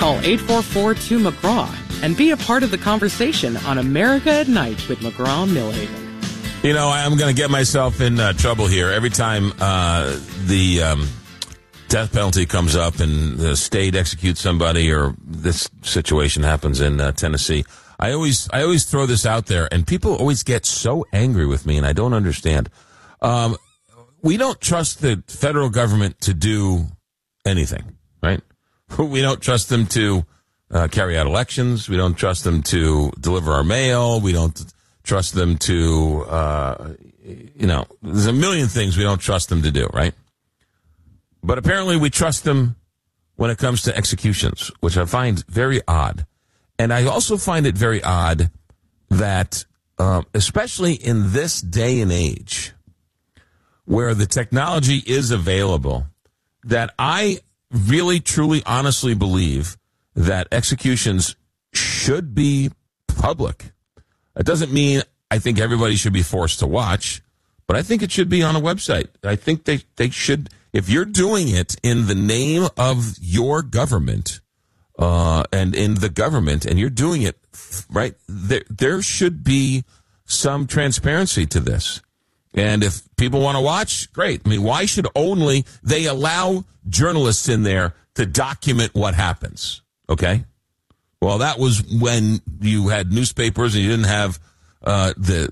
Call 844-2-McGraw and be a part of the conversation on America at Night with McGraw-Millhaven. You know, I'm going to get myself in trouble here. Every time the death penalty comes up and the state executes somebody, or this situation happens in Tennessee, I always throw this out there, and people always get so angry with me, and I don't understand. We don't trust the federal government to do anything, right? We don't trust them to carry out elections. We don't trust them to deliver our mail. We don't trust them to, there's a million things we don't trust them to do, right? But apparently we trust them when it comes to executions, which I find very odd. And I also find it very odd that, especially in this day and age, where the technology is available, that I really, truly, honestly believe that executions should be public. It doesn't mean I think everybody should be forced to watch, but I think it should be on a website. I think they should, if you're doing it in the name of your government, and in the government, and you're doing it right, there should be some transparency to this. And if people want to watch, great. I mean, why should only they allow journalists in there to document what happens? Okay. Well, that was when you had newspapers and you didn't have the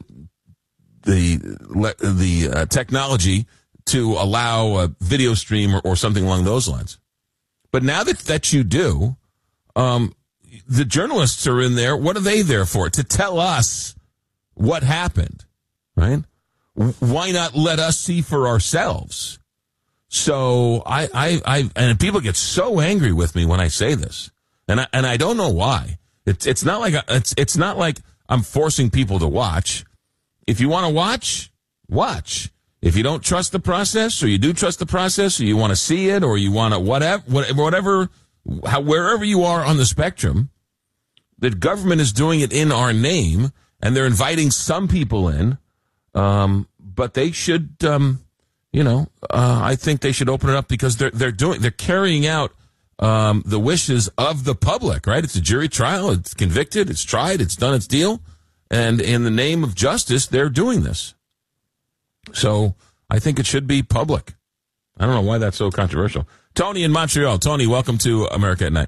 technology to allow a video stream or something along those lines. But now that you do, the journalists are in there. What are they there for? To tell us what happened, right? Why not let us see for ourselves? So and people get so angry with me when I say this. And I don't know why. It's not like I'm forcing people to watch. If you want to watch, watch. If you don't trust the process, or you do trust the process, or you want to see it, or you want to whatever, wherever you are on the spectrum, the government is doing it in our name, and they're inviting some people in. But they should, I think they should open it up, because they're carrying out the wishes of the public, right? It's a jury trial. It's convicted. It's tried. It's done its deal. And in the name of justice, they're doing this. So I think it should be public. I don't know why that's so controversial. Tony in Montreal. Tony, welcome to America at Night.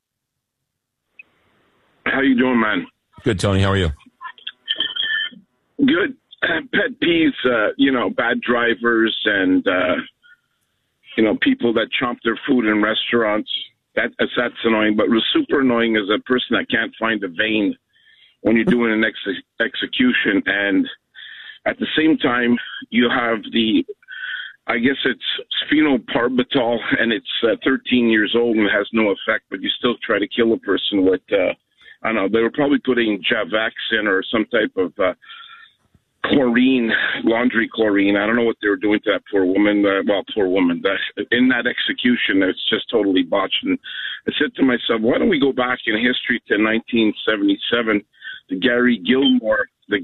How you doing, man? Good, Tony. How are you? Good. Pet peeves, bad drivers and, people that chomp their food in restaurants. That's annoying. But what's super annoying is a person that can't find a vein when you're doing an execution. And at the same time, you have I guess it's phenobarbital, and it's 13 years old and has no effect, but you still try to kill a person with, I don't know, they were probably putting Javaxin or some type of chlorine, laundry chlorine. I don't know what they were doing to that poor woman. Poor woman. In that execution, it's just totally botched. And I said to myself, why don't we go back in history to 1977, the Gary Gilmore,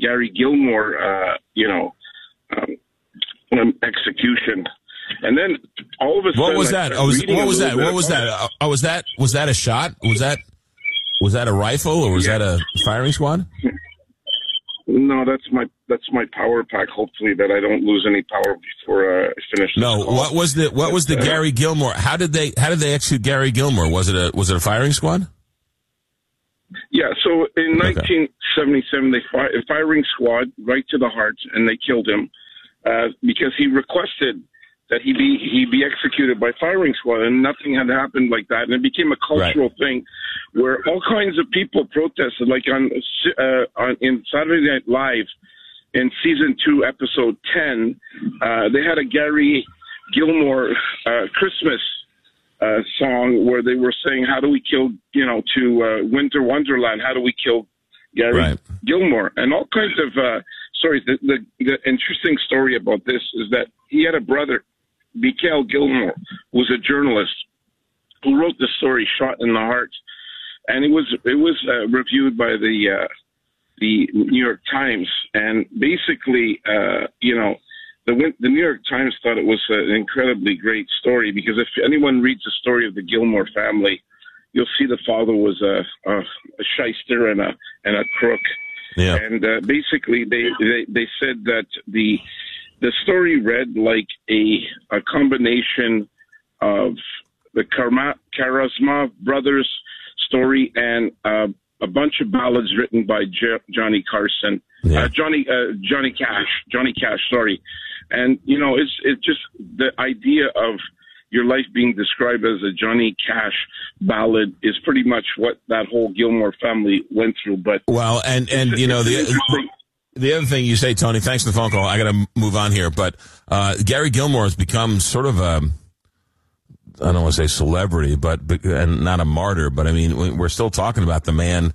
execution. And then all of a sudden, what was that? Was that a shot? Was that a rifle, or was that a firing squad? No, that's my power pack. Hopefully that I don't lose any power before I finish. No, what was the Gary Gilmore? How did they execute Gary Gilmore? Was it a firing squad? Yeah. So in 1977, they firing squad right to the heart, and they killed him because he requested that he be executed by firing squad, and nothing had happened like that, and it became a cultural thing where all kinds of people protested, like in Saturday Night Live in season 2, episode 10, they had a Gary Gilmore Christmas song where they were saying, how do we kill, to Winter Wonderland, how do we kill Gary Gilmore? And all kinds of stories. The interesting story about this is that he had a brother, Mikhail Gilmore, who was a journalist who wrote the story Shot in the Heart, and it was reviewed by the New York Times, and basically, the New York Times thought it was an incredibly great story, because if anyone reads the story of the Gilmore family, you'll see the father was a shyster and a crook. Yeah. And basically, they said that the story read like a combination of the Karamazov brothers story and a bunch of ballads written by Johnny Carson, Johnny Cash. Sorry, and it's just the idea of your life being described as a Johnny Cash ballad is pretty much what that whole Gilmore family went through. But well, and the other thing you say, Tony, thanks for the phone call. I got to move on here, but Gary Gilmore has become sort of a, I don't want to say celebrity, but and not a martyr, but I mean, we're still talking about the man,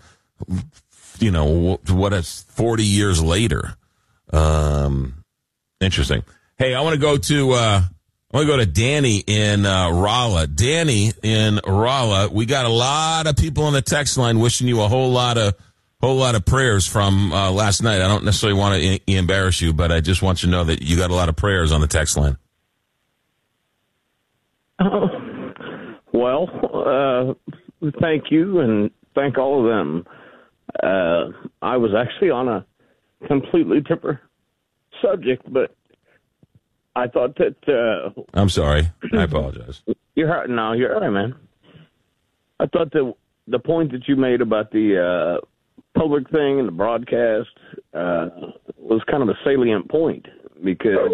what is 40 years later. Interesting. Hey, I want to go to Danny in Rolla. Danny in Rolla, we got a lot of people on the text line wishing you a whole lot of prayers from last night. I don't necessarily want to embarrass you, but I just want you to know that you got a lot of prayers on the text line. Well, thank you, and thank all of them. I was actually on a completely different subject, but I thought that... I'm sorry. I apologize. You're right, man. I thought that the point that you made about the public thing and the broadcast was kind of a salient point, because...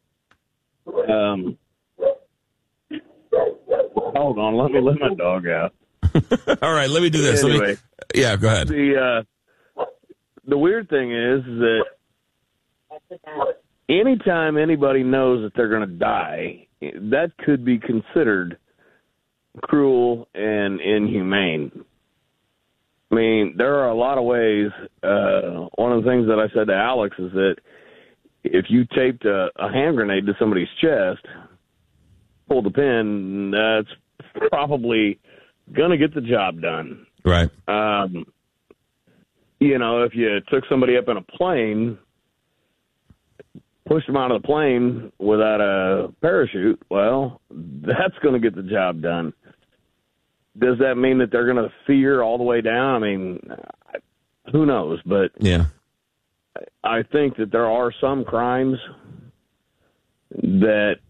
hold on, let me let my dog out. All right, let me do this. Anyway, yeah, go ahead. The weird thing is that anytime anybody knows that they're going to die, that could be considered cruel and inhumane. I mean, there are a lot of ways. One of the things that I said to Alex is that if you taped a hand grenade to somebody's chest, pull the pin, that's probably going to get the job done. Right. If you took somebody up in a plane, pushed them out of the plane without a parachute, well, that's going to get the job done. Does that mean that they're going to fear all the way down? I mean, who knows? But yeah, I think that there are some crimes that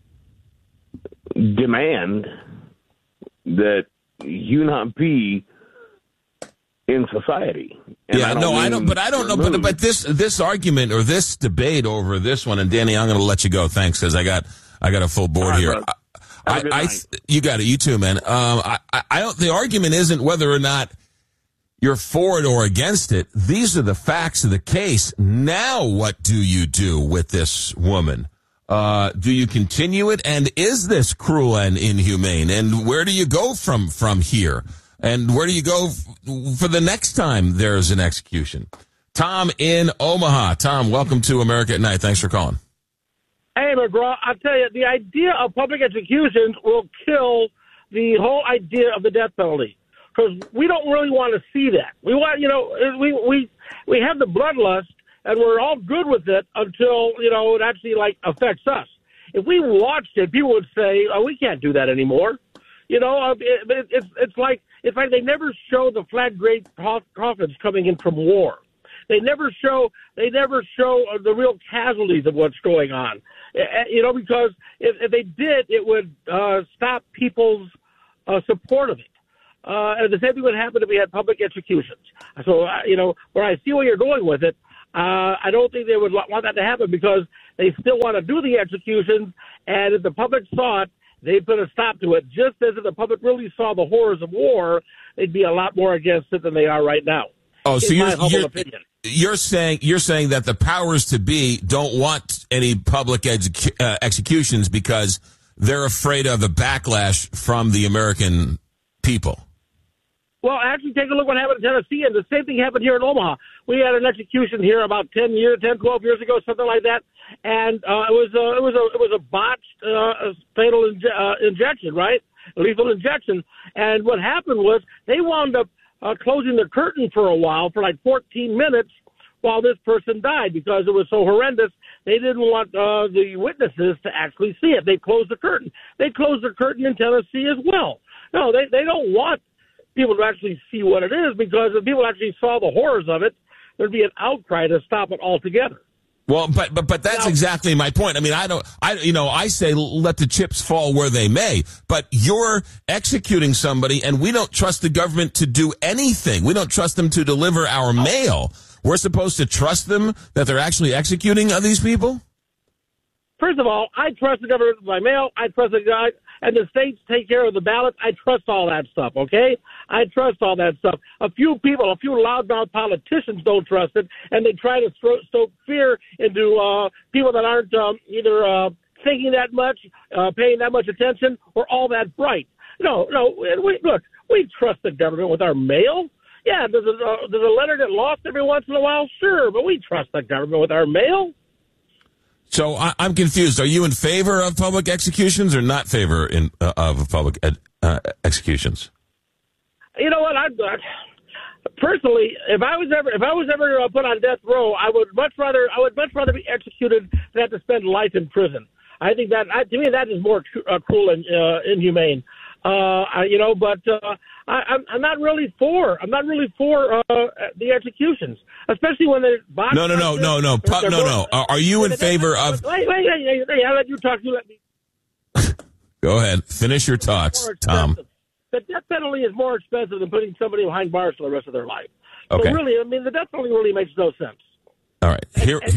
demand that you not be in society. And I don't know. But this argument or this debate over this one, and Danny, I'm going to let you go. Thanks, because I got a full board right, here. You got it. You too, man. The argument isn't whether or not you're for it or against it. These are the facts of the case. Now, what do you do with this woman? Do you continue it? And is this cruel and inhumane? And where do you go from here? And where do you go for the next time there's an execution? Tom in Omaha. Tom, welcome to America at Night. Thanks for calling. Hey, McGraw, I'll tell you, the idea of public executions will kill the whole idea of the death penalty, because we don't really want to see that. We want, we have the bloodlust, and we're all good with it until, it actually, affects us. If we watched it, people would say, oh, we can't do that anymore. It's like they never show the flag grade coffins coming in from war. They never show the real casualties of what's going on. Because if they did, it would stop people's support of it. And the same thing would happen if we had public executions. So, where I see where you're going with it, I don't think they would want that to happen, because they still want to do the executions, and if the public saw it, they'd put a stop to it. Just as if the public really saw the horrors of war, they'd be a lot more against it than they are right now. Oh, so my humble opinion. You're saying that the powers to be don't want any public executions because they're afraid of the backlash from the American people. Well, actually, take a look what happened in Tennessee, and the same thing happened here in Omaha. We had an execution here about 12 years ago, something like that, and it was a botched fatal injection, right? Lethal injection. And what happened was they wound up closing the curtain for a while, for 14 minutes, while this person died, because it was so horrendous. They didn't want the witnesses to actually see it. They closed the curtain. They closed the curtain in Tennessee as well. No, they don't want people to actually see what it is, because if people actually saw the horrors of it, there'd be an outcry to stop it altogether. Well, but that's exactly my point. I mean, I say let the chips fall where they may, but you're executing somebody and we don't trust the government to do anything. We don't trust them to deliver our mail. We're supposed to trust them that they're actually executing these people? First of all, I trust the government with my mail. I trust the guy, and the states take care of the ballots. I trust all that stuff, okay? I trust all that stuff. A few loudmouth politicians don't trust it, and they try to stoke fear into people that aren't either thinking that much, paying that much attention, or all that bright. No, we trust the government with our mail. Yeah, there's a letter get lost every once in a while, sure, but we trust the government with our mail. So I'm confused. Are you in favor of public executions or not favor of public executions? You know what? Personally, if I was ever put on death row, I would much rather be executed than have to spend life in prison. I think that to me that is more cruel and inhumane. But I'm not really for the executions, especially when they're boxed. No. Are you in favor of? Wait! I'll let you talk. You let me. Go ahead. Finish your thoughts, Tom. The death penalty is more expensive than putting somebody behind bars for the rest of their life. Okay. So really, I mean, the death penalty really makes no sense. All right.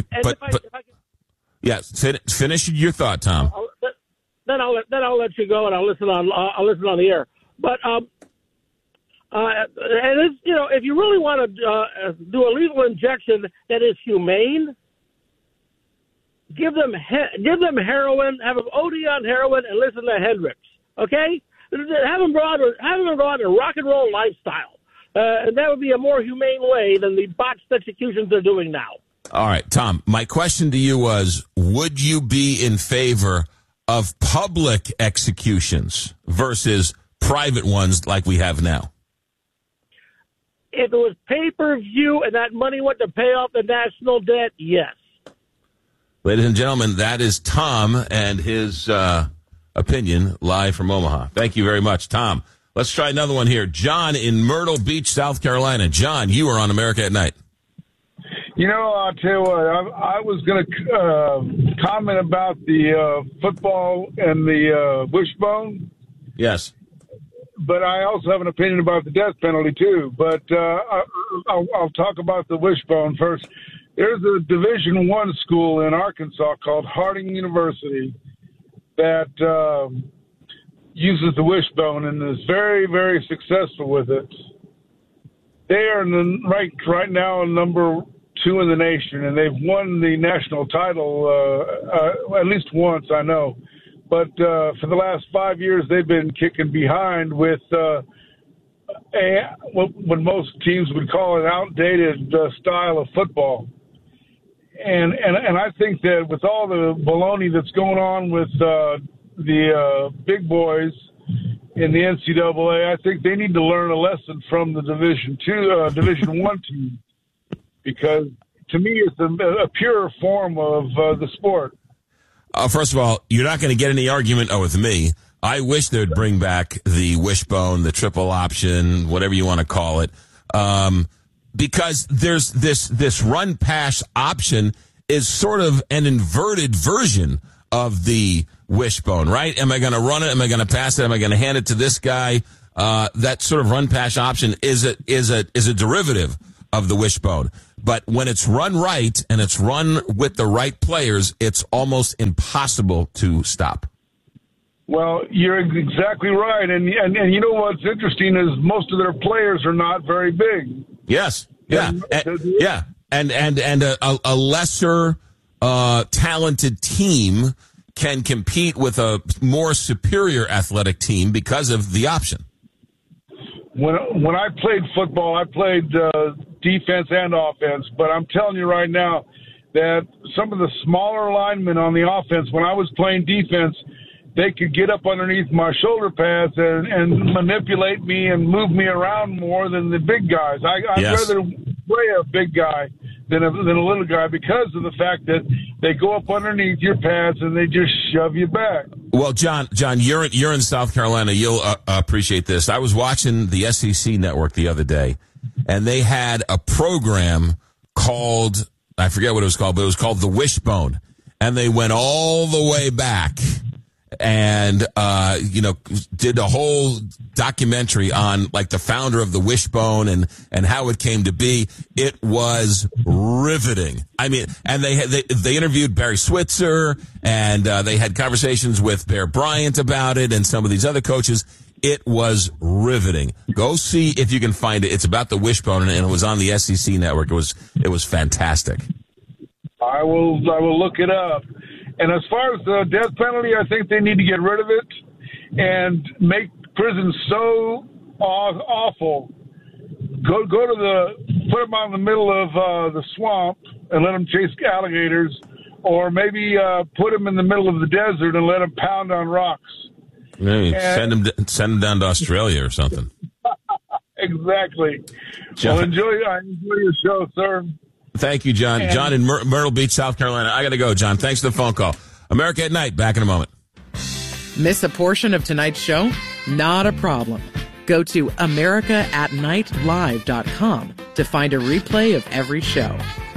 Finish your thought, Tom. Then I'll let you go, and I'll listen on the air. But and it's, if you really want to do a lethal injection that is humane, give them heroin, have them OD on heroin, and listen to Hendrix. Okay, have them go on a rock and roll lifestyle, and that would be a more humane way than the botched executions they're doing now. All right, Tom. My question to you was: would you be in favor of public executions versus private ones like we have now? If it was pay-per-view and that money went to pay off the national debt, yes. Ladies and gentlemen, that is Tom and his opinion live from Omaha. Thank you very much, Tom. Let's try another one here. John in Myrtle Beach, South Carolina. John, you are on America at Night. I'll tell you what, I was going to comment about the football and the wishbone. Yes. But I also have an opinion about the death penalty, too. But I'll talk about the wishbone first. There's a Division I school in Arkansas called Harding University that uses the wishbone and is very, very successful with it. They are ranked right now number 2 in the nation, and they've won the national title at least once, I know. But for the last 5 years, they've been kicking behind with what most teams would call an outdated style of football. And I think that with all the baloney that's going on with the big boys in the NCAA, I think they need to learn a lesson from the Division I team, because to me it's a pure form of the sport. First of all, you're not going to get any argument with me. I wish they'd bring back the wishbone, the triple option, whatever you want to call it, because there's this run pass option is sort of an inverted version of the wishbone, right? Am I going to run it? Am I going to pass it? Am I going to hand it to this guy? That sort of run pass option is a derivative of the wishbone. But when it's run right and it's run with the right players, it's almost impossible to stop. Well, you're exactly right. And you know what's interesting is most of their players are not very big. Yes. Yeah. And a lesser talented team can compete with a more superior athletic team because of the option. When I played football, I played defense and offense, but I'm telling you right now that some of the smaller linemen on the offense, when I was playing defense, they could get up underneath my shoulder pads and manipulate me and move me around more than the big guys. I'd rather play a big guy than a little guy because of the fact that they go up underneath your pads and they just shove you back. Well, John, you're in South Carolina. You'll appreciate this. I was watching the SEC network the other day, and they had a program called, I forget what it was called, but it was called The Wishbone. And they went all the way back and, did a whole documentary on like the founder of the Wishbone and how it came to be. It was riveting. I mean, and they interviewed Barry Switzer and, they had conversations with Bear Bryant about it and some of these other coaches. It was riveting. Go see if you can find it. It's about the Wishbone, and it was on the SEC network. It was fantastic. I will look it up. And as far as the death penalty, I think they need to get rid of it and make prison so awful. Put them out in the middle of the swamp and let them chase alligators, or maybe put them in the middle of the desert and let them pound on rocks. Maybe send them down to Australia or something. Exactly. John, well, I enjoy your show, sir. Thank you, John. And John in Myrtle Beach, South Carolina. I got to go, John. Thanks for the phone call. America at Night. Back in a moment. Miss a portion of tonight's show? Not a problem. Go to AmericaAtNightLive.com to find a replay of every show.